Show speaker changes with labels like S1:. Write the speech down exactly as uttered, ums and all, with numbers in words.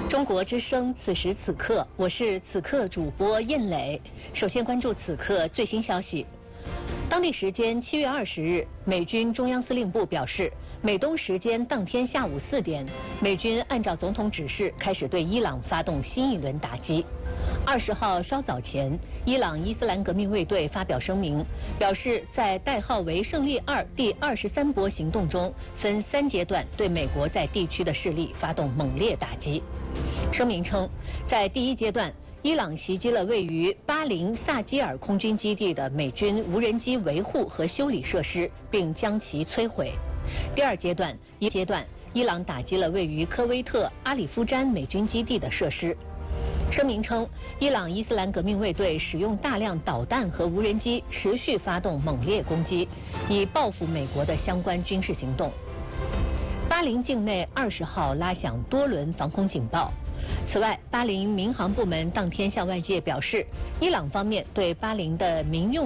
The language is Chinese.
S1: 中国之声，此时此刻，我是此刻主播燕磊。首先关注此刻最新消息。当地时间七月二十日，美军中央司令部表示，美东时间当天下午四点，美军按照总统指示开始对伊朗发动新一轮打击。二十号稍早前，伊朗伊斯兰革命卫队发表声明，表示在代号为“胜利二”第二十三波行动中，分三阶段对美国在地区的势力发动猛烈打击。声明称，在第一阶段，伊朗袭击了位于巴林萨基尔空军基地的美军无人机维护和修理设施，并将其摧毁。第二阶段，一阶段，伊朗打击了位于科威特阿里夫詹美军基地的设施。声明称，伊朗伊斯兰革命卫队使用大量导弹和无人机，持续发动猛烈攻击，以报复美国的相关军事行动。巴林境内二十号拉响多轮防空警报。此外，巴林民航部门当天向外界表示，伊朗方面对巴林的民用